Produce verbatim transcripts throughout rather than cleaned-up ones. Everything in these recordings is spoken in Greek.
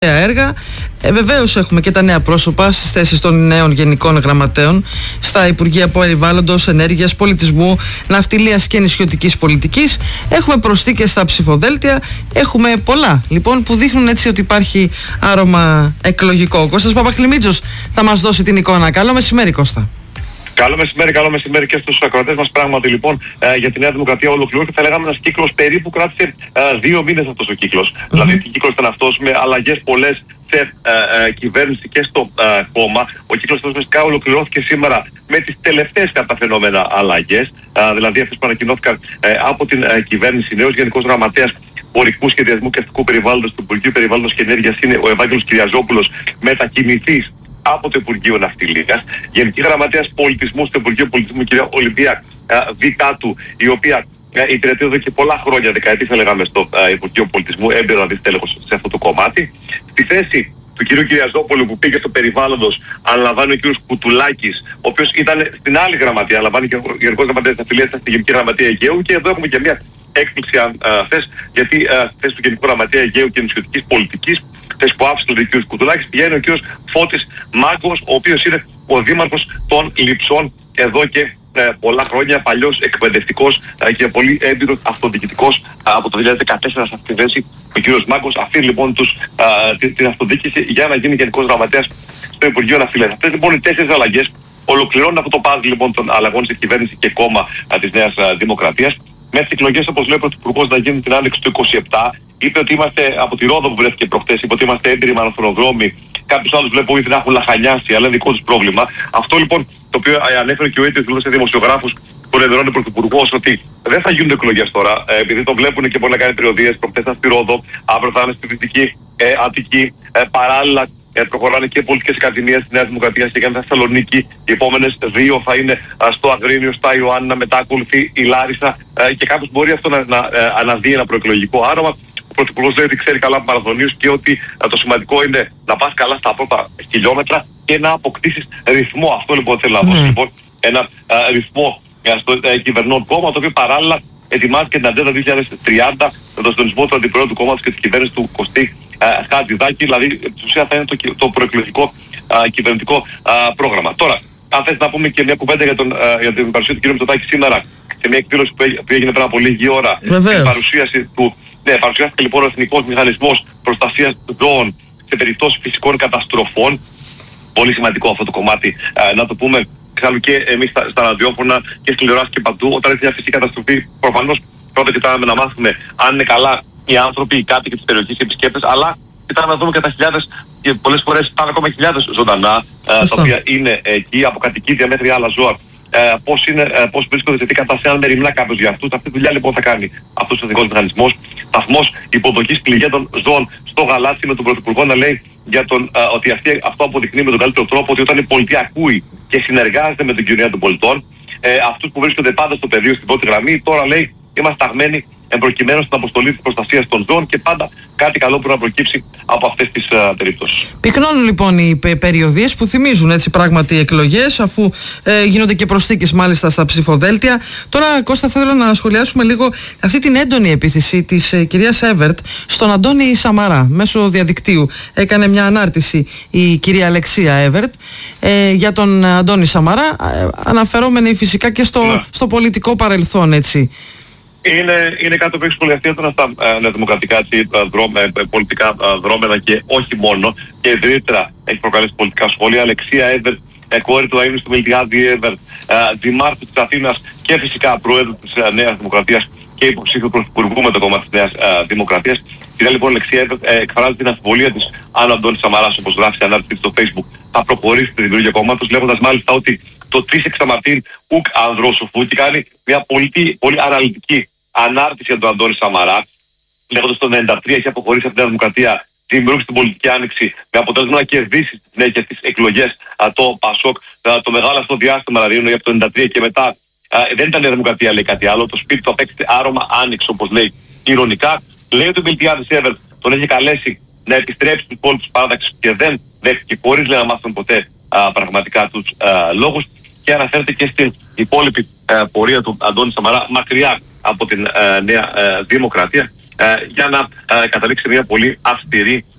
έργα. Ε, βεβαίως έχουμε και τα νέα πρόσωπα στις θέσεις των νέων γενικών γραμματέων στα Υπουργεία Περιβάλλοντος, Ενέργειας, Πολιτισμού, Ναυτιλίας και Νησιωτικής Πολιτικής. Έχουμε προσθήκες στα ψηφοδέλτια. Έχουμε πολλά λοιπόν που δείχνουν έτσι ότι υπάρχει άρωμα εκλογικό. Ο Κώστας Παπαχλημίτζος θα μας δώσει την εικόνα. Καλό μεσημέρι, Κώστα. Καλό μεσημέρι, καλό μεσημέρι και στους ακροατές μας. Πράγματι λοιπόν ε, για τη Νέα Δημοκρατία ολοκληρώθηκε, θα λέγαμε, ένας κύκλος περίπου κράτησε ε, δύο μήνες αυτός ο κύκλος. Mm-hmm. Δηλαδή ο κύκλος ήταν αυτός με αλλαγές πολλές σε ε, ε, κυβέρνηση και στο ε, κόμμα. Ο κύκλος αυτός βασικά ολοκληρώθηκε σήμερα με τις τελευταίες κατά φαινόμενα αλλαγές. Ε, δηλαδή αυτές που ανακοινώθηκαν ε, από την ε, κυβέρνηση. Νέος Γενικός Γραμματέας Ορικού Σχεδιασμού και Αστικού Περιβάλλοντος του Υπουργείου Περιβάλλοντος και Ενέργειας είναι ο Ευάγγελος Κυριαζόπουλος, μετακινηθής από το Υπουργείο Ναυτιλίας. Γενική Γραμματέας Πολιτισμού στο Υπουργείο Πολιτισμού, η κυρία Ολυμπία Βιτάτου, η οποία υπηρετεί εδώ και πολλά χρόνια, δεκαετίες θα λέγαμε, στο uh, Υπουργείο Πολιτισμού, έμπειρο δηλαδή τέλεχος σε αυτό το κομμάτι. Στη θέση του κυρίου Κυριαζόπουλου που πήγε στο Περιβάλλοντος, αναλαμβάνει ο κύριος Κουτουλάκης, ο οποίος ήταν στην άλλη γραμματεία, αναλαμβάνει και ο Γενικός Γραμματέας Ναυτιλίας στη Γενική Γραμματεία Αιγαίου. Και εδώ έχουμε και μια έκπληξη αν uh, θες, γιατί uh, θέση του Γενικού Γραμματέα Αιγαίου και Νησιωτικής Πολιτικής, θέση που άφησε τον κύριο Κουτουλάκης, πηγαίνει ο κύριος Φώτης Μάγκος, ο οποίος είναι ο δήμαρχος των Λειψών εδώ και ε, πολλά χρόνια, παλιός εκπαιδευτικός ε, και πολύ έμπειρος αυτοδιοικητικός ε, από το δύο χιλιάδες δεκατέσσερα σε αυτή τη θέση. Ο κύριος Μάγκος αφήνει λοιπόν τους, ε, την, την αυτοδιοίκηση για να γίνει γενικός γραμματέας στο Υπουργείο Ναυτιλίας. Αυτές λοιπόν οι τέσσερις αλλαγές ολοκληρώνουν αυτό το πάζλ λοιπόν των αλλαγών σε κυβέρνηση και κόμμα ε, της Νέας ε, Δημοκρατίας. Με τις εκλογές, όπως λέει ο Πρωθυπουργός, να γίνουν την άνοιξη του είκοσι επτά. Είπε ότι είμαστε από τη Ρόδο που βρέθηκε προχτές, είπε ότι είμαστε έμπειροι μαναθρονοδρόμοι. Κάποιους άλλους βλέπω ήδη να έχουν λαχανιάσει, αλλά είναι δικό τους πρόβλημα. Αυτό λοιπόν το οποίο ανέφερε και ο ίδιος σε δημοσιογράφους που ενημερώνει ο Πρωθυπουργός, ότι δεν θα γίνουν εκλογές τώρα, ε, επειδή το βλέπουν και μπορεί να κάνει περιοδίες. Προχτές ήταν στη Ρόδο, αύριο θα είναι στη Δυτική ε, Αττική, ε, παράλληλα. Ε, προχωράνε και πολιτικές ακαδημίες της Νέας Δημοκρατίας και για την Θεσσαλονίκη. Οι επόμενες δύο θα είναι α, στο Αγρίνιο, στα Ιωάννα, μετά ακολουθεί η Λάρισα ε, και κάποιος μπορεί αυτό να, να ε, αναδεί ένα προεκλογικό άρωμα. Ο Πρωθυπουργός λέει ότι ξέρει καλά μαραθωνίους και ότι ε, το σημαντικό είναι να πας καλά στα πρώτα χιλιόμετρα και να αποκτήσεις ρυθμό. Αυτό λοιπόν θέλει να δώσει, mm. λοιπόν, ένα ε, ρυθμό ε, στο ε, κυβερνών κόμμα, το οποίο παράλληλα ετοιμάζει και την Ατζέντα δύο χιλιάδες τριάντα με τον συντονισμό του αντιπρόεδρου του κόμματος και της κυβέρνησης του Κωστή Χατζηδάκη. Δηλαδή, στην ουσία θα είναι το, το προεκλογικό α, κυβερνητικό α, πρόγραμμα. Τώρα, αν θες να πούμε και μια κουβέντα για, τον, α, για την παρουσία του κ. Μητσοτάκη σήμερα, σε μια εκδήλωση που, που έγινε πριν από λίγη ώρα, την παρουσίαση του, ναι, παρουσιάστηκε λοιπόν ο Εθνικός Μηχανισμός Προστασίας Ζώων σε περιπτώσεις φυσικών καταστροφών. Πολύ σημαντικό αυτό το κομμάτι, α, να το πούμε. Εξάλλου και εμείς στα, στα ραδιόφωνα και στη τηλεόραση και παντού, όταν έχει μια φυσική καταστροφή, προφανώς πρώτα κοιτάμε να μάθουμε αν είναι καλά οι άνθρωποι, οι κάτοικοι της περιοχής, οι επισκέπτες, αλλά κοιτάμε να δούμε και τα χιλιάδες και πολλές φορές πάνω ακόμα χιλιάδες ζωντανά, ε, τα οποία είναι εκεί, από κατοικίδια μέχρι άλλα ζώα, ε, πώς, είναι, ε, πώς βρίσκονται σε τι κατάσταση, αν μεριμνά κάποιος για αυτούς. Αυτή τη δουλειά λοιπόν θα κάνει αυτός ο εθνικός μηχανισμός. Σταθμός υποδοχής πληγέντων ζώων στο Γαλάτσι, με τον Πρωθυπουργό να λέει για τον, ε, ότι αυτή, αυτό αποδεικνύει με τον καλύτερο τρόπο ότι όταν η πολιτεία ακούει και συνεργάζεται με την κοινωνία των πολιτών, ε, αυτούς που βρίσκονται πάντα στο πεδίο, στην πρώτη γραμμή, τώρα λέει είμαστε ταγμένοι εμπροκειμένου στην αποστολή της προστασίας των ζώων και πάντα κάτι καλό που να προκύψει από αυτές τις uh, περιπτώσεις. Πυκνώνουν λοιπόν οι πε- περιοδίες που θυμίζουν έτσι πράγματι εκλογές, αφού ε, γίνονται και προσθήκες μάλιστα στα ψηφοδέλτια. Τώρα, Κώστα, θέλω να σχολιάσουμε λίγο αυτή την έντονη επίθεση της ε, κυρίας Εύερτ στον Αντώνη Σαμαρά μέσω διαδικτύου. Έκανε μια ανάρτηση η κυρία Αλεξία Εύερτ ε, για τον Αντώνη Σαμαρά, ε, αναφερόμενη φυσικά και στο, yeah. στο πολιτικό παρελθόν, έτσι. Είναι, είναι κάτι που έχει σχολιαστεί έντονα στα ε, δημοκρατικά έτσι, δρόμε, ε, πολιτικά ε, δρόμενα και όχι μόνο. Και ευρύτερα έχει προκαλέσει πολιτικά σχόλια. Αλεξία Εύερτ, ε, κόρη του Αΐνου του Μιλτιάδη Εύερτ, ε, δημάρχου της Αθήνας και φυσικά πρόεδρο της ε, Νέας Δημοκρατίας και υποψήφιο πρωθυπουργού με το κόμμα της Νέας ε, Δημοκρατίας. Η κυρία λοιπόν Αλεξία Εύερτ ε, εκφράζει την αμφιβολία της αν ο Αντώνης Σαμαράς, όπως γράφει σε ανάρτηση στο Facebook, θα προχωρήσει στη δημιουργία κόμματος, λέγοντας μάλιστα ότι το τρεις εξαμαρτίν ουκ ανδρόσοφου, και κάνει μια πολύ, πολύ αναλυτική ανάρτηση για τον Αντώνη Σαμαρά, λέγοντας το ενενήντα τρία έχει αποχωρήσει από την Νέα Δημοκρατία, δημιούργησε την πολιτική άνοιξη με αποτέλεσμα να κερδίσει στη συνέχεια τις εκλογές α, το ΠΑΣΟΚ, α, το μεγάλο αυτό διάστημα δηλαδή από το ενενήντα τρία και μετά α, δεν ήταν η Νέα Δημοκρατία, λέει κάτι άλλο, το σπίτι του απέκτησε άρωμα άνοιξη, όπως λέει ειρωνικά. Λέει ότι ο Μιλτιάδης Εύερτ τον έχει καλέσει να επιστρέψει στην πόλη της παράταξης και δεν δέχτηκε, χωρίς λέει να μάθουν ποτέ α, πραγματικά τους α, λόγους, και αναφέρεται και στην υπόλοιπη α, πορεία του Αντώνη Σαμαρά μακριά από την ε, Νέα ε, Δημοκρατία, ε, για να ε, καταλήξει μια πολύ αυστηρή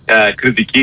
κριτική